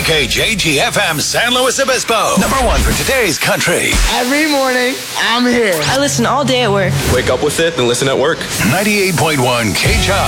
WKJG-FM San Luis Obispo. Number one for today's country. Every morning, I'm here. I listen all day at work. Wake up with it and listen at work. 98.1 KCHA.